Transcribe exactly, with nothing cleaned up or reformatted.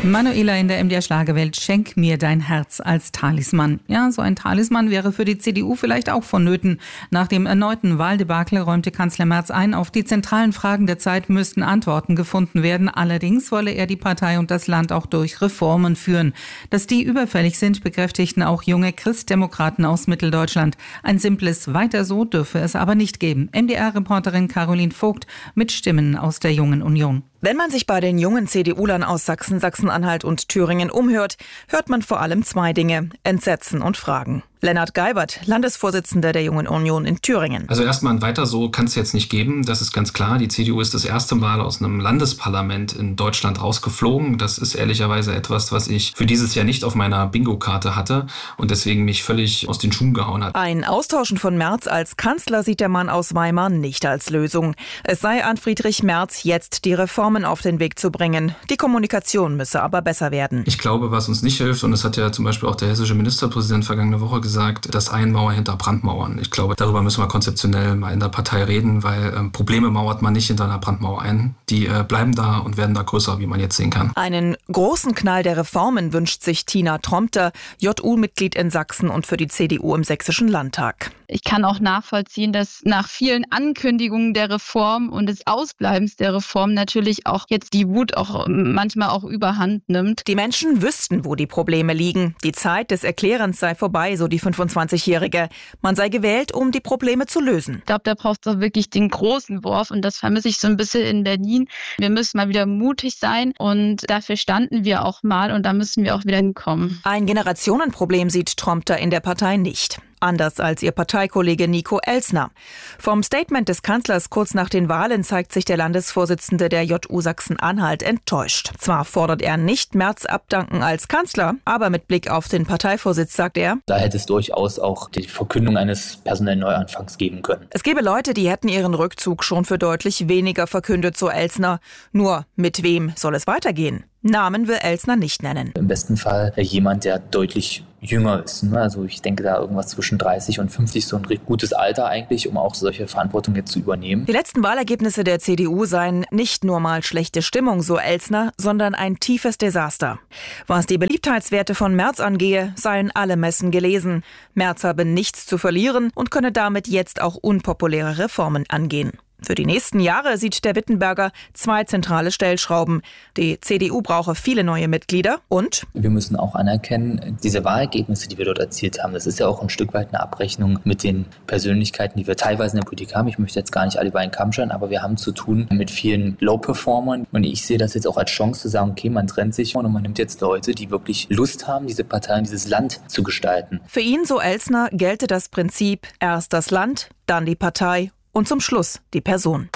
Manuela in der M D R Schlagerwelt, schenk mir dein Herz als Talisman. Ja, so ein Talisman wäre für die C D U vielleicht auch vonnöten. Nach dem erneuten Wahldebakel räumte Kanzler Merz ein, auf die zentralen Fragen der Zeit müssten Antworten gefunden werden. Allerdings wolle er die Partei und das Land auch durch Reformen führen. Dass die überfällig sind, bekräftigten auch junge Christdemokraten aus Mitteldeutschland. Ein simples Weiter so dürfe es aber nicht geben. M D R-Reporterin Caroline Vogt mit Stimmen aus der Jungen Union. Wenn man sich bei den jungen C D U-Lern aus Sachsen, Sachsen-Anhalt und Thüringen umhört, hört man vor allem zwei Dinge: Entsetzen und Fragen. Lennart Geibert, Landesvorsitzender der Jungen Union in Thüringen. Also erstmal ein Weiter so kann es jetzt nicht geben. Das ist ganz klar. Die C D U ist das erste Mal aus einem Landesparlament in Deutschland rausgeflogen. Das ist ehrlicherweise etwas, was ich für dieses Jahr nicht auf meiner Bingo-Karte hatte und deswegen mich völlig aus den Schuhen gehauen hat. Ein Austauschen von Merz als Kanzler sieht der Mann aus Weimar nicht als Lösung. Es sei an Friedrich Merz, jetzt die Reformen auf den Weg zu bringen. Die Kommunikation müsse aber besser werden. Ich glaube, was uns nicht hilft, und das hat ja zum Beispiel auch der hessische Ministerpräsident vergangene Woche gesagt, das Einmauern hinter Brandmauern. Ich glaube, darüber müssen wir konzeptionell mal in der Partei reden, weil ähm, Probleme mauert man nicht hinter einer Brandmauer ein. Die äh, bleiben da und werden da größer, wie man jetzt sehen kann. Einen großen Knall der Reformen wünscht sich Tina Tromter, J U-Mitglied in Sachsen und für die C D U im Sächsischen Landtag. Ich kann auch nachvollziehen, dass nach vielen Ankündigungen der Reform und des Ausbleibens der Reform natürlich auch jetzt die Wut auch manchmal auch überhand nimmt. Die Menschen wüssten, wo die Probleme liegen. Die Zeit des Erklärens sei vorbei, so die fünfundzwanzigjährige. Man sei gewählt, um die Probleme zu lösen. Ich glaube, da braucht es doch wirklich den großen Wurf und das vermisse ich so ein bisschen in Berlin. Wir müssen mal wieder mutig sein und dafür standen wir auch mal und da müssen wir auch wieder hinkommen. Ein Generationenproblem sieht Tromter in der Partei nicht. Anders als ihr Parteikollege Nico Elsner. Vom Statement des Kanzlers kurz nach den Wahlen zeigt sich der Landesvorsitzende der J U Sachsen-Anhalt enttäuscht. Zwar fordert er nicht Merz abdanken als Kanzler, aber mit Blick auf den Parteivorsitz sagt er, da hätte es durchaus auch die Verkündung eines personellen Neuanfangs geben können. Es gäbe Leute, die hätten ihren Rückzug schon für deutlich weniger verkündet, so Elsner. Nur mit wem soll es weitergehen? Namen will Elsner nicht nennen. Im besten Fall jemand, der deutlich jünger ist. Also ich denke da irgendwas zwischen dreißig und fünfzig, so ein gutes Alter eigentlich, um auch solche Verantwortung jetzt zu übernehmen. Die letzten Wahlergebnisse der C D U seien nicht nur mal schlechte Stimmung, so Elsner, sondern ein tiefes Desaster. Was die Beliebtheitswerte von Merz angehe, seien alle Messen gelesen. Merz habe nichts zu verlieren und könne damit jetzt auch unpopuläre Reformen angehen. Für die nächsten Jahre sieht der Wittenberger zwei zentrale Stellschrauben. Die C D U brauche viele neue Mitglieder und wir müssen auch anerkennen, diese Wahlergebnisse, die wir dort erzielt haben, das ist ja auch ein Stück weit eine Abrechnung mit den Persönlichkeiten, die wir teilweise in der Politik haben. Ich möchte jetzt gar nicht alle über einen Kamm scheren, aber wir haben zu tun mit vielen Low-Performern und ich sehe das jetzt auch als Chance zu sagen, okay, man trennt sich und man nimmt jetzt Leute, die wirklich Lust haben, diese Partei und dieses Land zu gestalten. Für ihn, so Elsner, gelte das Prinzip erst das Land, dann die Partei und zum Schluss die Person.